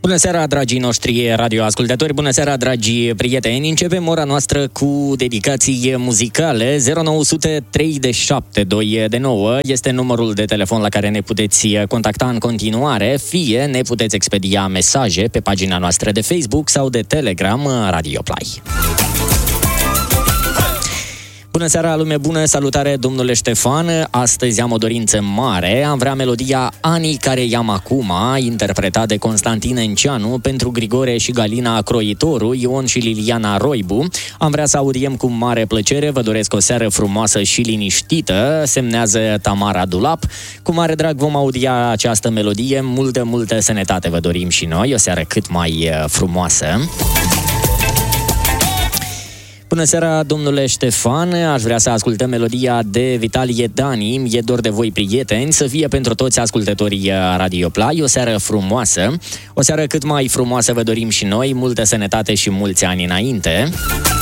Bună seara, dragii noștri radioascultători, bună seara, dragi prieteni. Începem ora noastră cu dedicații muzicale. 0900 3729 este numărul de telefon la care ne puteți contacta în continuare, fie ne puteți expedia mesaje pe pagina noastră de Facebook sau de Telegram Radio Play. Bună seara, lume bună, salutare, domnule Ștefan. Astăzi am o dorință mare. Am vrea melodia Anii care i-am acum, interpretat de Constantin Enceanu pentru Grigore și Galina Croitoru, Ion și Liliana Roibu. Am vrea să audiem cu mare plăcere. Vă doresc o seară frumoasă și liniștită. Semnează Tamara Dulap. Cu mare drag vom audia această melodie. Multă sănătate vă dorim și noi. O seară cât mai frumoasă. Bună seara, domnule Ștefan, aș vrea să ascultăm melodia de Vitalie Dani, E dor de voi, prieteni, să fie pentru toți ascultătorii Radio Play, o seară frumoasă, o seară cât mai frumoasă vă dorim și noi, multă sănătate și mulți ani înainte.